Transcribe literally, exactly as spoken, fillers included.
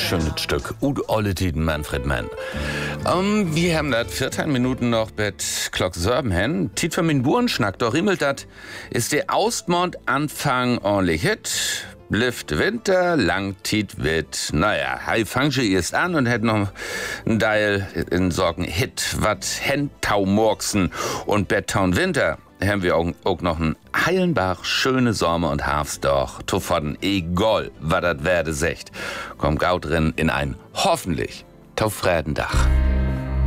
schönes Stück. Ud olle Tiden Manfred Mann. Um, wir haben das vierzehn Minuten noch bet Glock Sörben hen. Tiet für min Burenschnack, doch rimmelt dat ist der Austmond Anfang ordentlich hit. Blift Winter, lang tiet wit. Naja, hei fangsche erst an und hätt noch ein Teil in Sorgen Hit, wat hen Taumorksen und Bettaun Winter. Haben wir auch, auch noch ein Heilenbach, schöne Sommer und Hafs doch. Tofodden, egal, wat dat werde secht. Komm gaut drin in ein hoffentlich taufräden Dach.